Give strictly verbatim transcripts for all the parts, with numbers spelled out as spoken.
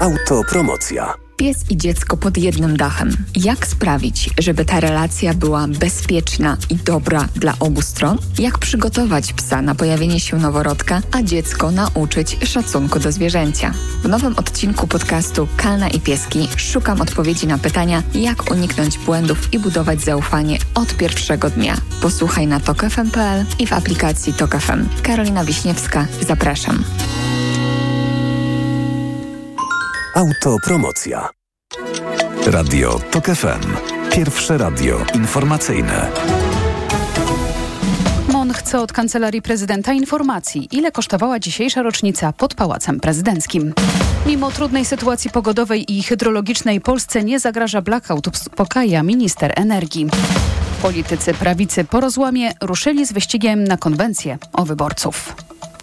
Autopromocja. Pies i dziecko pod jednym dachem. Jak sprawić, żeby ta relacja była bezpieczna i dobra dla obu stron? Jak przygotować psa na pojawienie się noworodka, a dziecko nauczyć szacunku do zwierzęcia? W nowym odcinku podcastu Kalna i Pieski szukam odpowiedzi na pytania, jak uniknąć błędów i budować zaufanie od pierwszego dnia. Posłuchaj na tok f m kropka p l i w aplikacji Tok F M. Karolina Wiśniewska, zapraszam. Autopromocja. Radio Tok F M. Pierwsze radio informacyjne. MON chce od Kancelarii Prezydenta informacji, ile kosztowała dzisiejsza rocznica pod Pałacem Prezydenckim. Mimo trudnej sytuacji pogodowej i hydrologicznej Polsce nie zagraża blackout, uspokaja minister energii. Politycy prawicy po rozłamie ruszyli z wyścigiem na konwencję o wyborców.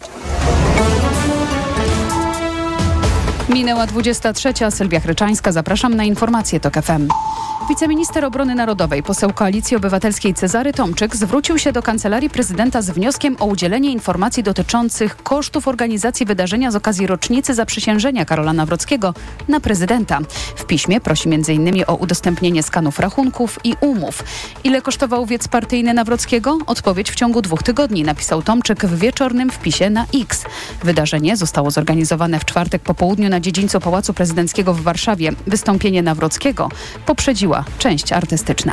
Minęła dwudziesta trzecia. Sylwia Chryczańska. Zapraszam na informacje Tok F M. Wiceminister Obrony Narodowej, poseł Koalicji Obywatelskiej Cezary Tomczyk zwrócił się do Kancelarii Prezydenta z wnioskiem o udzielenie informacji dotyczących kosztów organizacji wydarzenia z okazji rocznicy zaprzysiężenia Karola Nawrockiego na prezydenta. W piśmie prosi między innymi o udostępnienie skanów rachunków i umów. Ile kosztował wiec partyjny Nawrockiego? Odpowiedź w ciągu dwóch tygodni, napisał Tomczyk w wieczornym wpisie na X. Wydarzenie zostało zorganizowane w czwartek po południu na dziedzińcu Pałacu Prezydenckiego w Warszawie. Wystąpienie Nawrockiego poprzedziła część artystyczna.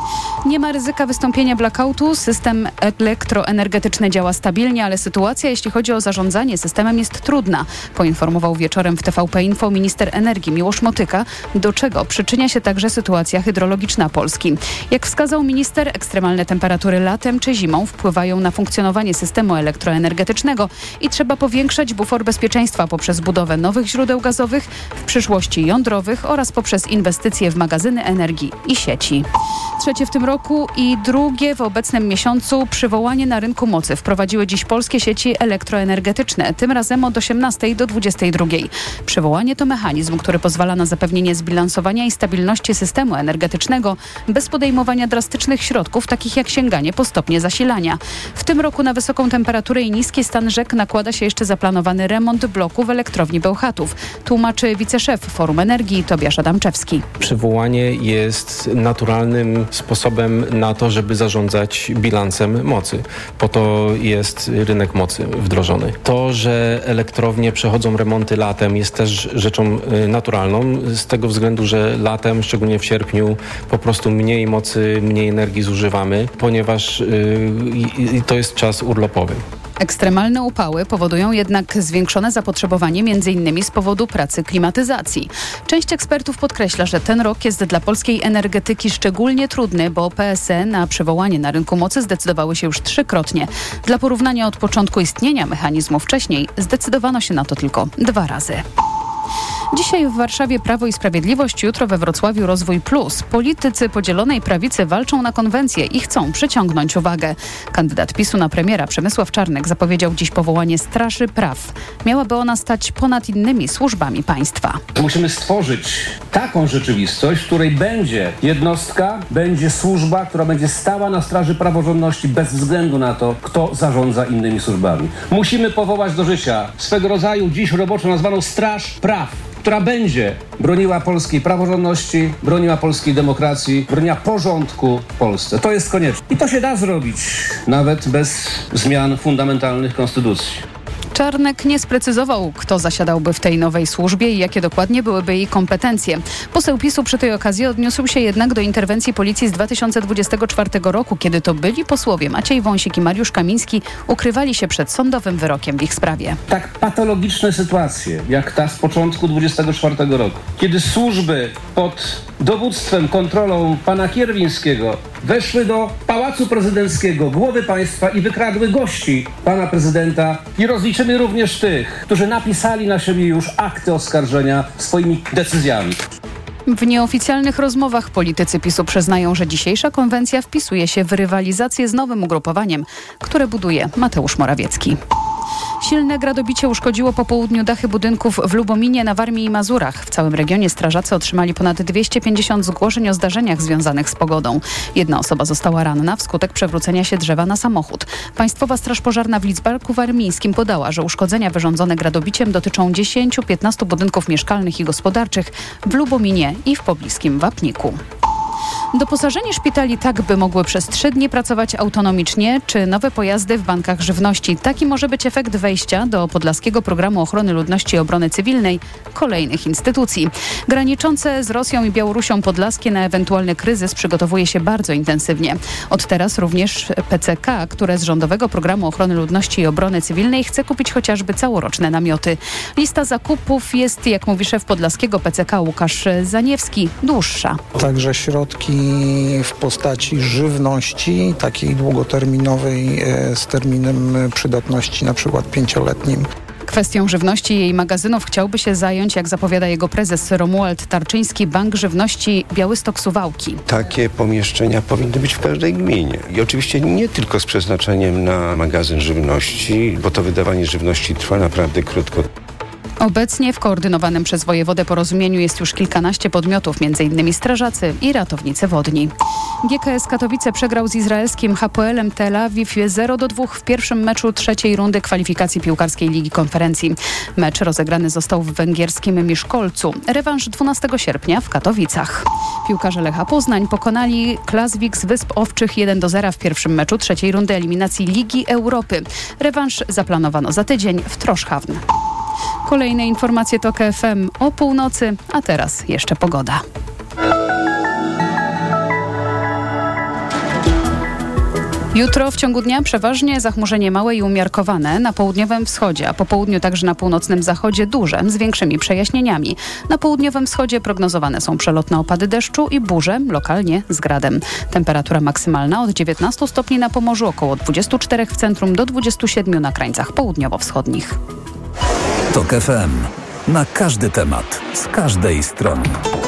Nie ma ryzyka wystąpienia blackoutu. System elektroenergetyczny działa stabilnie, ale sytuacja, jeśli chodzi o zarządzanie systemem, jest trudna, poinformował wieczorem w T V P Info minister energii Miłosz Motyka, do czego przyczynia się także sytuacja hydrologiczna Polski. Jak wskazał minister, ekstremalne temperatury latem czy zimą wpływają na funkcjonowanie systemu elektroenergetycznego i trzeba powiększać bufor bezpieczeństwa poprzez budowę nowych źródeł gazowych, w przyszłości jądrowych oraz poprzez inwestycje w magazyny energii i sieci. Trzecie w tym roku i drugie w obecnym miesiącu przywołanie na rynku mocy wprowadziły dziś polskie sieci elektroenergetyczne, tym razem od osiemnastej do dwudziestej drugiej. Przywołanie to mechanizm, który pozwala na zapewnienie zbilansowania i stabilności systemu energetycznego bez podejmowania drastycznych środków, takich jak sięganie po stopnie zasilania. W tym roku na wysoką temperaturę i niski stan rzek nakłada się jeszcze zaplanowany remont bloku w elektrowni Bełchatów, tłumaczy wiceszef Forum Energii Tobiasz Adamczewski. Przywołanie jest naturalnym sposobem na to, żeby zarządzać bilansem mocy. Po to jest rynek mocy wdrożony. To, że elektrownie przechodzą remonty latem, jest też rzeczą naturalną z tego względu, że latem, szczególnie w sierpniu, po prostu mniej mocy, mniej energii zużywamy, ponieważ yy, to jest czas urlopowy. Ekstremalne upały powodują jednak zwiększone zapotrzebowanie między innymi z powodu pracy klimatyzacji. Część ekspertów podkreśla, że ten rok jest dla polskiej energetyki szczególnie trudny, bo P S E na przywołanie na rynku mocy zdecydowały się już trzykrotnie. Dla porównania od początku istnienia mechanizmu wcześniej zdecydowano się na to tylko dwa razy. Dzisiaj w Warszawie Prawo i Sprawiedliwość, jutro we Wrocławiu Rozwój Plus. Politycy podzielonej prawicy walczą na konwencję i chcą przyciągnąć uwagę. Kandydat PiSu na premiera Przemysław Czarnek zapowiedział dziś powołanie Straży Praw. Miałaby ona stać ponad innymi służbami państwa. Musimy stworzyć taką rzeczywistość, w której będzie jednostka, będzie służba, która będzie stała na straży praworządności bez względu na to, kto zarządza innymi służbami. Musimy powołać do życia swego rodzaju dziś roboczo nazwaną Straż Praw, która będzie broniła polskiej praworządności, broniła polskiej demokracji, broniła porządku w Polsce. To jest konieczne. I to się da zrobić nawet bez zmian fundamentalnych konstytucji. Czarnek nie sprecyzował, kto zasiadałby w tej nowej służbie i jakie dokładnie byłyby jej kompetencje. Poseł PiSu przy tej okazji odniósł się jednak do interwencji policji z dwa tysiące dwudziestego czwartego roku, kiedy to byli posłowie Maciej Wąsik i Mariusz Kamiński ukrywali się przed sądowym wyrokiem w ich sprawie. Tak patologiczne sytuacje, jak ta z początku dwudziestego czwartego roku, kiedy służby pod dowództwem, kontrolą pana Kierwińskiego weszły do Pałacu Prezydenckiego, głowy państwa i wykradły gości pana prezydenta i rozliczymy również tych, którzy napisali na siebie już akty oskarżenia swoimi decyzjami. W nieoficjalnych rozmowach politycy PiSu przyznają, że dzisiejsza konwencja wpisuje się w rywalizację z nowym ugrupowaniem, które buduje Mateusz Morawiecki. Silne gradobicie uszkodziło po południu dachy budynków w Lubominie, na Warmii i Mazurach. W całym regionie strażacy otrzymali ponad dwieście pięćdziesiąt zgłoszeń o zdarzeniach związanych z pogodą. Jedna osoba została ranna wskutek przewrócenia się drzewa na samochód. Państwowa Straż Pożarna w Lidzbarku Warmińskim podała, że uszkodzenia wyrządzone gradobiciem dotyczą dziesięć do piętnastu budynków mieszkalnych i gospodarczych w Lubominie i w pobliskim Wapniku. Doposażenie szpitali tak, by mogły przez trzy dni pracować autonomicznie, czy nowe pojazdy w bankach żywności. Taki może być efekt wejścia do Podlaskiego Programu Ochrony Ludności i Obrony Cywilnej kolejnych instytucji. Graniczące z Rosją i Białorusią podlaskie na ewentualny kryzys przygotowuje się bardzo intensywnie. Od teraz również P C K, które z Rządowego Programu Ochrony Ludności i Obrony Cywilnej chce kupić chociażby całoroczne namioty. Lista zakupów jest, jak mówi szef podlaskiego P C K Łukasz Zaniewski, dłuższa. Także środki w postaci żywności, takiej długoterminowej z terminem przydatności na przykład pięcioletnim. Kwestią żywności i jej magazynów chciałby się zająć, jak zapowiada jego prezes Romuald Tarczyński, Bank Żywności Białystok-Suwałki. Takie pomieszczenia powinny być w każdej gminie. I oczywiście nie tylko z przeznaczeniem na magazyn żywności, bo to wydawanie żywności trwa naprawdę krótko. Obecnie w koordynowanym przez wojewodę porozumieniu jest już kilkanaście podmiotów, między innymi strażacy i ratownicy wodni. G K S Katowice przegrał z izraelskim H P L em Tel Awiw zero do dwóch w pierwszym meczu trzeciej rundy kwalifikacji piłkarskiej Ligi Konferencji. Mecz rozegrany został w węgierskim Miszkolcu. Rewanż dwunastego sierpnia w Katowicach. Piłkarze Lecha Poznań pokonali Klaswik z Wysp Owczych jeden do zera w pierwszym meczu trzeciej rundy eliminacji Ligi Europy. Rewanż zaplanowano za tydzień w Troszhavn. Kolejne informacje to K F M o północy, a teraz jeszcze pogoda. Jutro w ciągu dnia przeważnie zachmurzenie małe i umiarkowane na południowym wschodzie, a po południu także na północnym zachodzie duże, z większymi przejaśnieniami. Na południowym wschodzie prognozowane są przelotne opady deszczu i burze, lokalnie z gradem. Temperatura maksymalna od dziewiętnastu stopni na Pomorzu, około dwudziestu czterech w centrum do dwudziestu siedmiu na krańcach południowo-wschodnich. TOK F M. Na każdy temat, z każdej strony.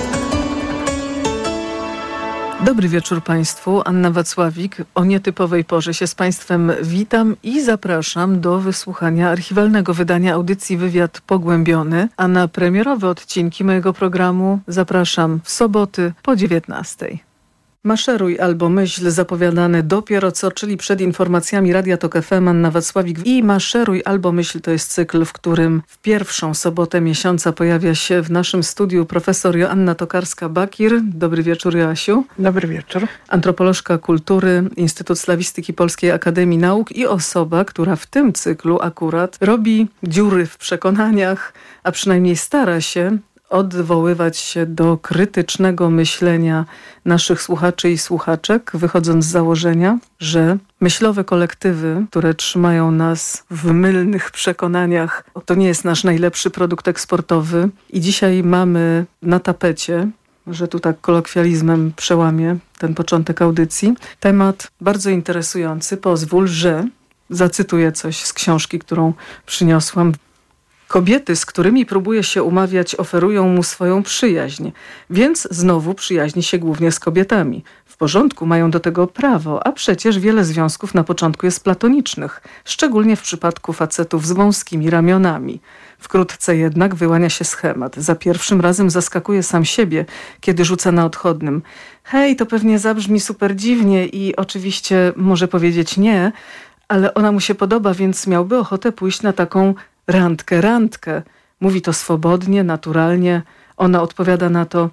Dobry wieczór Państwu. Anna Wacławik. O nietypowej porze się z Państwem witam i zapraszam do wysłuchania archiwalnego wydania audycji Wywiad Pogłębiony, a na premierowe odcinki mojego programu zapraszam w soboty po dziewiętnastej. Maszeruj albo myśl zapowiadane dopiero co, czyli przed informacjami Radia Tok F M, Anna Wacławik. I Maszeruj albo myśl to jest cykl, w którym w pierwszą sobotę miesiąca pojawia się w naszym studiu profesor Joanna Tokarska-Bakir. Dobry wieczór, Joasiu. Dobry wieczór. Antropolożka kultury, Instytut Slawistyki Polskiej Akademii Nauk i osoba, która w tym cyklu akurat robi dziury w przekonaniach, a przynajmniej stara się odwoływać się do krytycznego myślenia naszych słuchaczy i słuchaczek, wychodząc z założenia, że myślowe kolektywy, które trzymają nas w mylnych przekonaniach, to nie jest nasz najlepszy produkt eksportowy. I dzisiaj mamy na tapecie, że tu tak kolokwializmem przełamię ten początek audycji, temat bardzo interesujący. Pozwól, że zacytuję coś z książki, którą przyniosłam. Kobiety, z którymi próbuje się umawiać, oferują mu swoją przyjaźń, więc znowu przyjaźni się głównie z kobietami. W porządku, mają do tego prawo, a przecież wiele związków na początku jest platonicznych, szczególnie w przypadku facetów z wąskimi ramionami. Wkrótce jednak wyłania się schemat. Za pierwszym razem zaskakuje sam siebie, kiedy rzuca na odchodnym: hej, to pewnie zabrzmi super dziwnie i oczywiście może powiedzieć nie, ale ona mu się podoba, więc miałby ochotę pójść na taką randkę, randkę. Mówi to swobodnie, naturalnie. Ona odpowiada na to: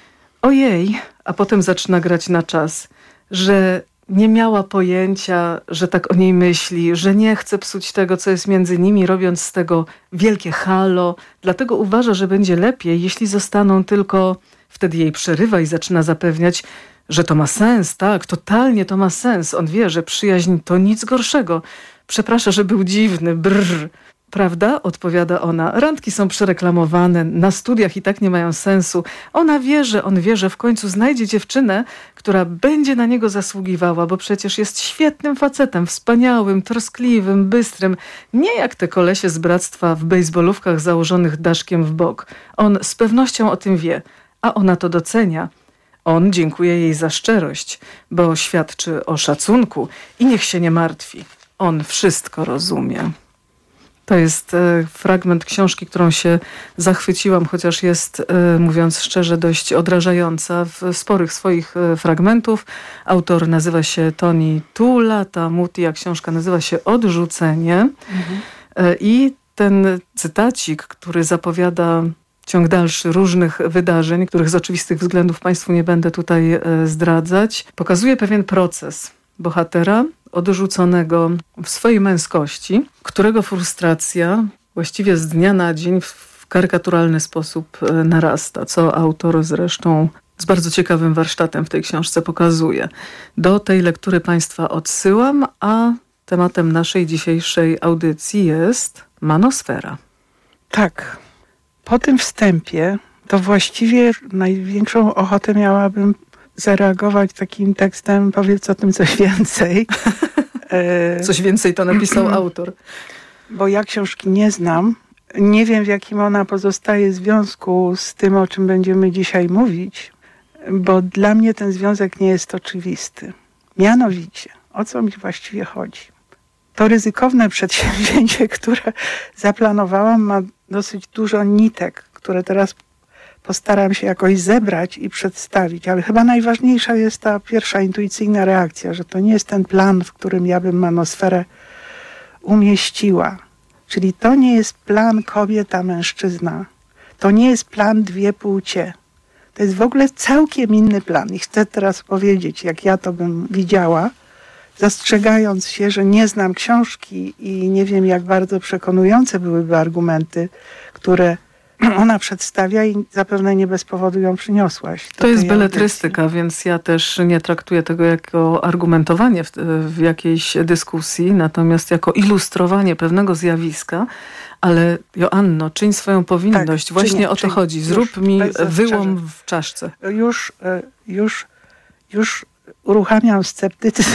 ojej, a potem zaczyna grać na czas, że nie miała pojęcia, że tak o niej myśli, że nie chce psuć tego, co jest między nimi, robiąc z tego wielkie halo. Dlatego uważa, że będzie lepiej, jeśli zostaną tylko... Wtedy jej przerywa i zaczyna zapewniać, że to ma sens, tak, totalnie to ma sens. On wie, że przyjaźń to nic gorszego. Przeprasza, że był dziwny, brrr. Prawda? Odpowiada ona. Randki są przereklamowane, na studiach i tak nie mają sensu. Ona wie, że on wie, że w końcu znajdzie dziewczynę, która będzie na niego zasługiwała, bo przecież jest świetnym facetem, wspaniałym, troskliwym, bystrym. Nie jak te kolesie z bractwa w bejsbolówkach założonych daszkiem w bok. On z pewnością o tym wie, a ona to docenia. On dziękuje jej za szczerość, bo świadczy o szacunku i niech się nie martwi. On wszystko rozumie. To jest e, fragment książki, którą się zachwyciłam, chociaż jest, e, mówiąc szczerze, dość odrażająca w sporych swoich e, fragmentów. Autor nazywa się Tony Tula, ta Muti, a książka nazywa się Odrzucenie. Mhm. E, I ten cytacik, który zapowiada ciąg dalszy różnych wydarzeń, których z oczywistych względów Państwu nie będę tutaj e, zdradzać, pokazuje pewien proces bohatera odrzuconego w swojej męskości, którego frustracja właściwie z dnia na dzień w karykaturalny sposób narasta, co autor zresztą z bardzo ciekawym warsztatem w tej książce pokazuje. Do tej lektury Państwa odsyłam, a tematem naszej dzisiejszej audycji jest manosfera. Tak. Po tym wstępie to właściwie największą ochotę miałabym zareagować takim tekstem, powiedz o tym coś więcej. Coś więcej to napisał autor. Bo ja książki nie znam. Nie wiem, w jakim ona pozostaje związku z tym, o czym będziemy dzisiaj mówić, bo dla mnie ten związek nie jest oczywisty. Mianowicie, o co mi właściwie chodzi? To ryzykowne przedsięwzięcie, które zaplanowałam, ma dosyć dużo nitek, które teraz postaram się jakoś zebrać i przedstawić, ale chyba najważniejsza jest ta pierwsza intuicyjna reakcja, że to nie jest ten plan, w którym ja bym manosferę umieściła. Czyli to nie jest plan kobieta, mężczyzna. To nie jest plan dwie płcie. To jest w ogóle całkiem inny plan. I chcę teraz powiedzieć, jak ja to bym widziała, zastrzegając się, że nie znam książki i nie wiem, jak bardzo przekonujące byłyby argumenty, które ona przedstawia i zapewne nie bez powodu ją przyniosłaś. To jest beletrystyka, audycji. Więc ja też nie traktuję tego jako argumentowanie w, w jakiejś dyskusji, natomiast jako ilustrowanie pewnego zjawiska. Ale Joanno, czyń swoją powinność. Tak, Właśnie czynię, o to czynię. chodzi. Zrób mi wyłom w czaszce. Już, już, już uruchamiam sceptycyzm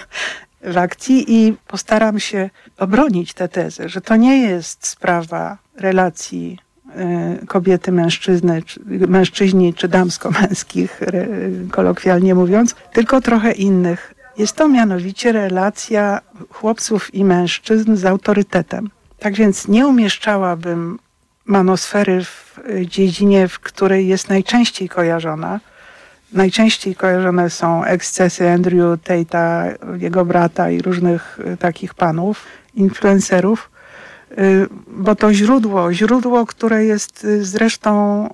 w akcji i postaram się obronić tę tezę, że to nie jest sprawa relacji kobiety, mężczyzny, czy, mężczyźni czy damsko-męskich, kolokwialnie mówiąc, tylko trochę innych. Jest to mianowicie relacja chłopców i mężczyzn z autorytetem. Tak więc nie umieszczałabym manosfery w dziedzinie, w której jest najczęściej kojarzona. Najczęściej kojarzone są ekscesy Andrew Tate'a, jego brata i różnych takich panów, influencerów, bo to źródło, źródło, które jest zresztą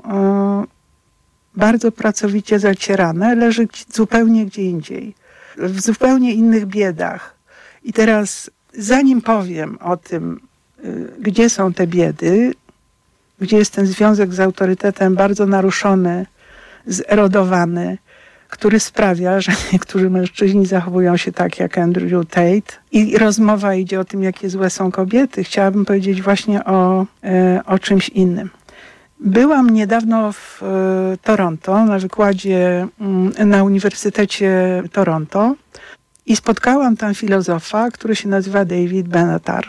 bardzo pracowicie zacierane, leży zupełnie gdzie indziej, w zupełnie innych biedach. I teraz, zanim powiem o tym, gdzie są te biedy, gdzie jest ten związek z autorytetem bardzo naruszony, zerodowany, który sprawia, że niektórzy mężczyźni zachowują się tak jak Andrew Tate i rozmowa idzie o tym, jakie złe są kobiety. Chciałabym powiedzieć właśnie o, o czymś innym. Byłam niedawno w Toronto na wykładzie na Uniwersytecie Toronto i spotkałam tam filozofa, który się nazywa David Benatar.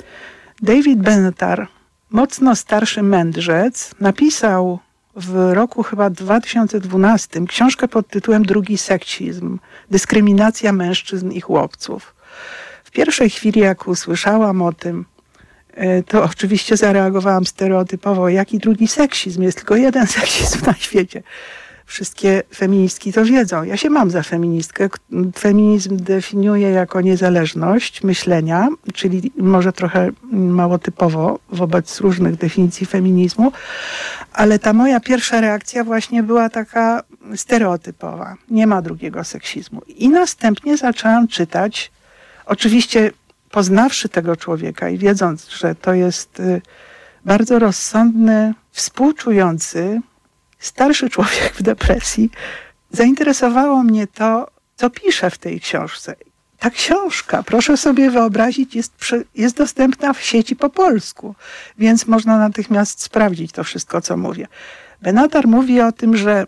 David Benatar, mocno starszy mędrzec, napisał w roku chyba dwa tysiące dwunastym książkę pod tytułem Drugi seksizm. Dyskryminacja mężczyzn i chłopców. W pierwszej chwili, jak usłyszałam o tym, to oczywiście zareagowałam stereotypowo, jaki drugi seksizm? Jest tylko jeden seksizm na świecie. Wszystkie feministki to wiedzą. Ja się mam za feministkę. Feminizm definiuje jako niezależność myślenia, czyli może trochę mało typowo wobec różnych definicji feminizmu, ale ta moja pierwsza reakcja właśnie była taka stereotypowa. Nie ma drugiego seksizmu. I następnie zaczęłam czytać, oczywiście poznawszy tego człowieka i wiedząc, że to jest bardzo rozsądny, współczujący, starszy człowiek w depresji, zainteresowało mnie to, co pisze w tej książce. Ta książka, proszę sobie wyobrazić, jest, przy, jest dostępna w sieci po polsku, więc można natychmiast sprawdzić to wszystko, co mówię. Benatar mówi o tym, że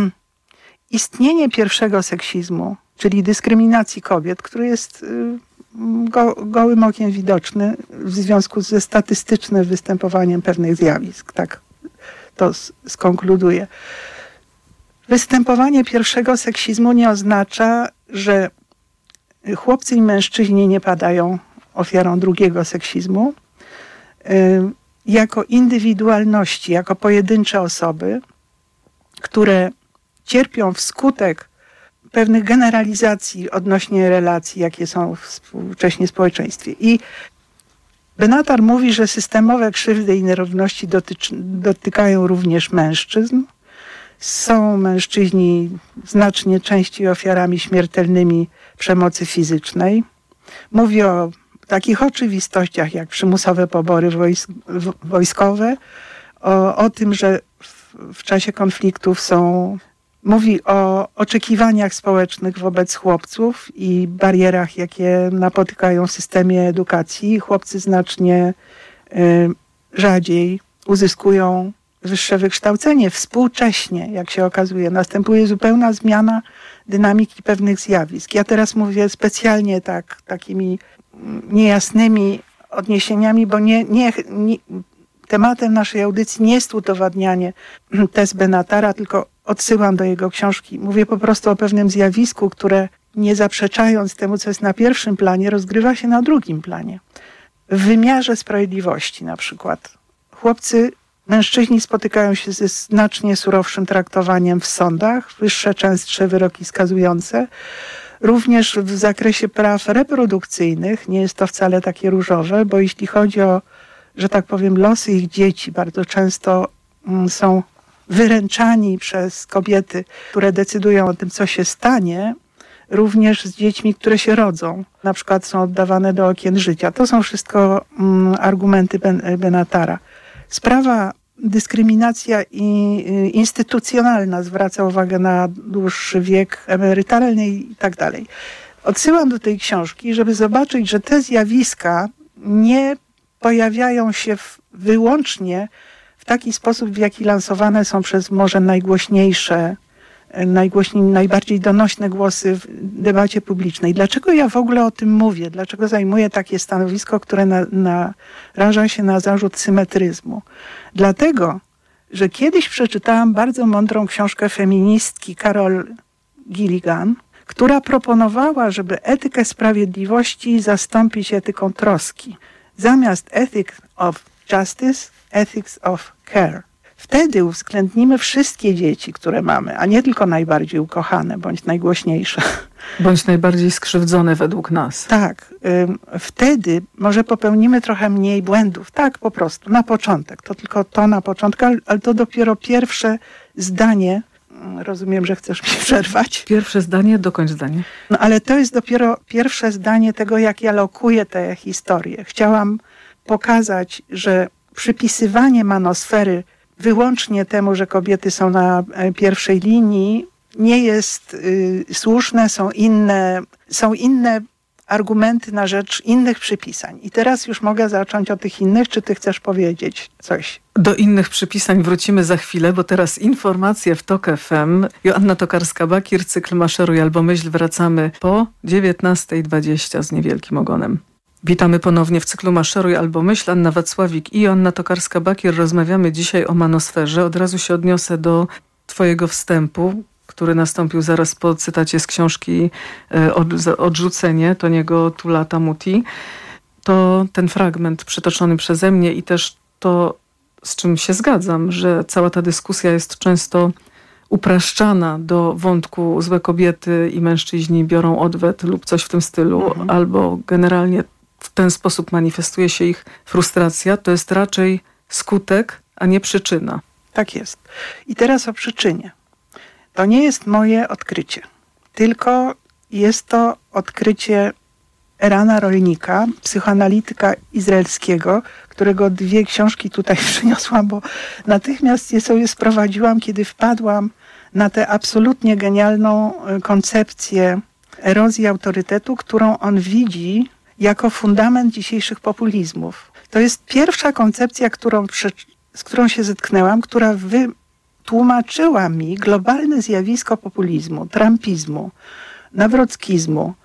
istnienie pierwszego seksizmu, czyli dyskryminacji kobiet, który jest go, gołym okiem widoczny w związku ze statystycznym występowaniem pewnych zjawisk, tak to skonkluduję. Występowanie pierwszego seksizmu nie oznacza, że chłopcy i mężczyźni nie padają ofiarą drugiego seksizmu. jako indywidualności, jako pojedyncze osoby, które cierpią wskutek pewnych generalizacji odnośnie relacji, jakie są współcześnie w społeczeństwie. I Benatar mówi, że systemowe krzywdy i nierówności dotyczy, dotykają również mężczyzn. Są mężczyźni znacznie częściej ofiarami śmiertelnymi przemocy fizycznej. Mówi o takich oczywistościach jak przymusowe pobory wojsk, wojskowe, o, o tym, że w, w czasie konfliktów są... Mówi o oczekiwaniach społecznych wobec chłopców i barierach, jakie napotykają w systemie edukacji. Chłopcy znacznie y, rzadziej uzyskują wyższe wykształcenie. Współcześnie, jak się okazuje, następuje zupełna zmiana dynamiki pewnych zjawisk. Ja teraz mówię specjalnie tak, takimi niejasnymi odniesieniami, bo nie, nie, nie, tematem naszej audycji nie jest udowadnianie tez Benatara, tylko odsyłam do jego książki. Mówię po prostu o pewnym zjawisku, które nie zaprzeczając temu, co jest na pierwszym planie, rozgrywa się na drugim planie. W wymiarze sprawiedliwości na przykład. Chłopcy, mężczyźni spotykają się ze znacznie surowszym traktowaniem w sądach, wyższe, częstsze wyroki skazujące. Również w zakresie praw reprodukcyjnych nie jest to wcale takie różowe, bo jeśli chodzi o, że tak powiem, losy ich dzieci, bardzo często mm, są wyręczani przez kobiety, które decydują o tym, co się stanie, również z dziećmi, które się rodzą. Na przykład są oddawane do okien życia. To są wszystko mm, argumenty ben, Benatara. Sprawa dyskryminacja i, y, instytucjonalna zwraca uwagę na dłuższy wiek emerytalny i tak dalej. Odsyłam do tej książki, żeby zobaczyć, że te zjawiska nie pojawiają się w, wyłącznie w taki sposób, w jaki lansowane są przez może najgłośniejsze, najgłośniej, najbardziej donośne głosy w debacie publicznej. Dlaczego ja w ogóle o tym mówię? Dlaczego zajmuję takie stanowisko, które na, naraża się na zarzut symetryzmu? Dlatego, że kiedyś przeczytałam bardzo mądrą książkę feministki Carol Gilligan, która proponowała, żeby etykę sprawiedliwości zastąpić etyką troski. Zamiast ethics of justice, ethics of care. Wtedy uwzględnimy wszystkie dzieci, które mamy, a nie tylko najbardziej ukochane, bądź najgłośniejsze. Bądź najbardziej skrzywdzone według nas. Tak. Y, wtedy może popełnimy trochę mniej błędów. Tak, po prostu, na początek. To tylko to na początku, ale to dopiero pierwsze zdanie. Rozumiem, że chcesz mi przerwać. Pierwsze zdanie, dokończ zdanie. No ale to jest dopiero pierwsze zdanie tego, jak ja lokuję tę historię. Chciałam pokazać, że przypisywanie manosfery wyłącznie temu, że kobiety są na pierwszej linii, nie jest y, słuszne, są inne, są inne argumenty na rzecz innych przypisań. I teraz już mogę zacząć o tych innych, czy ty chcesz powiedzieć coś? Do innych przypisań wrócimy za chwilę, bo teraz informacje w TOK F M. Joanna Tokarska-Bakir, cykl Maszeruj albo myśl. Wracamy po dziewiętnasta dwadzieścia z niewielkim ogonem. Witamy ponownie w cyklu Maszeruj albo myśl. Anna Wacławik i Joanna Tokarska-Bakir. Rozmawiamy dzisiaj o manosferze. Od razu się odniosę do twojego wstępu, który nastąpił zaraz po cytacie z książki Odrzucenie Toniego Tulata-Muti. To ten fragment przytoczony przeze mnie i też to, z czym się zgadzam, że cała ta dyskusja jest często upraszczana do wątku złe kobiety i mężczyźni biorą odwet lub coś w tym stylu, mhm. albo generalnie w ten sposób manifestuje się ich frustracja. To jest raczej skutek, a nie przyczyna. Tak jest. I teraz o przyczynie. To nie jest moje odkrycie, tylko jest to odkrycie Erana Rolnika, psychoanalityka izraelskiego, którego dwie książki tutaj przyniosłam, bo natychmiast je sobie sprowadziłam, kiedy wpadłam na tę absolutnie genialną koncepcję erozji autorytetu, którą on widzi jako fundament dzisiejszych populizmów. To jest pierwsza koncepcja, którą, z którą się zetknęłam, która wy tłumaczyła mi globalne zjawisko populizmu, trumpizmu, nawrockizmu,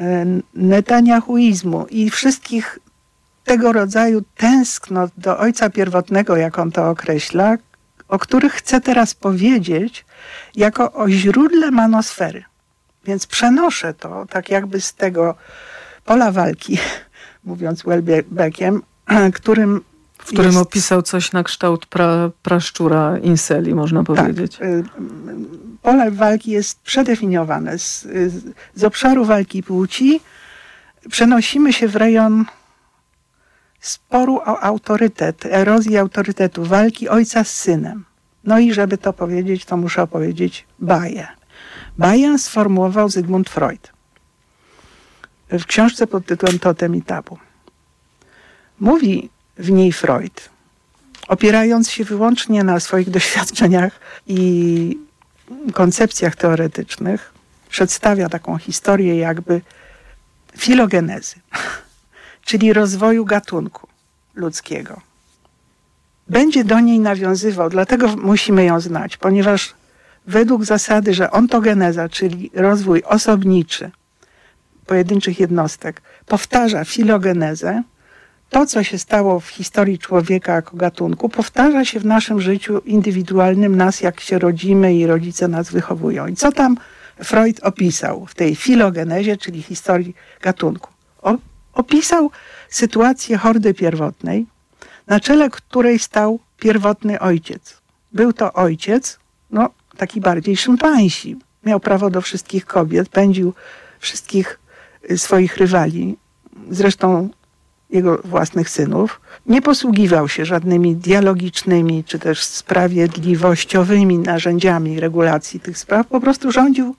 netanyahuizmu i wszystkich tego rodzaju tęsknot do ojca pierwotnego, jak on to określa, o których chcę teraz powiedzieć jako o źródle manosfery. Więc przenoszę to tak jakby z tego pola walki, mówiąc Welbeckiem, którym W którym jest... opisał coś na kształt pra, praszczura Inseli, można powiedzieć. Tak. Pole walki jest przedefiniowane. Z, z obszaru walki płci przenosimy się w rejon sporu o autorytet, erozji autorytetu, walki ojca z synem. No i żeby to powiedzieć, to muszę opowiedzieć baję. Baję sformułował Zygmunt Freud w książce pod tytułem Totem i Tabu. Mówi w niej Freud, opierając się wyłącznie na swoich doświadczeniach i koncepcjach teoretycznych, przedstawia taką historię jakby filogenezy, czyli rozwoju gatunku ludzkiego. Będzie do niej nawiązywał, dlatego musimy ją znać, ponieważ według zasady, że ontogeneza, czyli rozwój osobniczy pojedynczych jednostek, powtarza filogenezę, to, co się stało w historii człowieka jako gatunku, powtarza się w naszym życiu indywidualnym, nas jak się rodzimy i rodzice nas wychowują. I co tam Freud opisał w tej filogenezie, czyli historii gatunku? O, opisał sytuację hordy pierwotnej, na czele której stał pierwotny ojciec. Był to ojciec, no taki bardziej szympansi. Miał prawo do wszystkich kobiet, pędził wszystkich swoich rywali, zresztą jego własnych synów. Nie posługiwał się żadnymi dialogicznymi czy też sprawiedliwościowymi narzędziami regulacji tych spraw. Po prostu rządził